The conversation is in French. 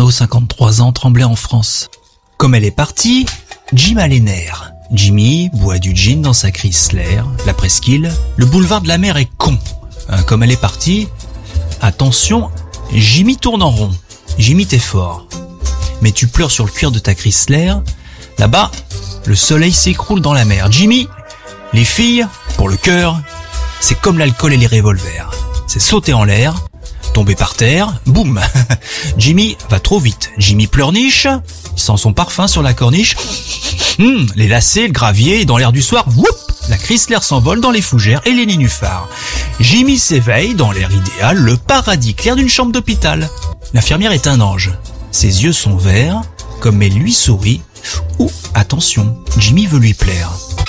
Arnaud, 53 ans, Tremblay en France. Comme elle est partie, Jim a les nerfs. Jimmy boit du gin dans sa Chrysler, la presqu'île. Le boulevard de la mer est con. Comme elle est partie, attention, Jimmy tourne en rond. Jimmy, t'es fort. Mais tu pleures sur le cuir de ta Chrysler. Là-bas, le soleil s'écroule dans la mer. Jimmy, les filles, pour le cœur, c'est comme l'alcool et les revolvers. C'est sauter en l'air, tomber par terre, boum. Jimmy va trop vite. Jimmy pleurniche, il sent son parfum sur la corniche. Les lacets, le gravier, et dans l'air du soir, whoop, la Chrysler s'envole dans les fougères et les nénuphars. Jimmy s'éveille dans l'air idéal, le paradis clair d'une chambre d'hôpital. L'infirmière est un ange. Ses yeux sont verts, comme elle lui sourit. Attention, Jimmy veut lui plaire.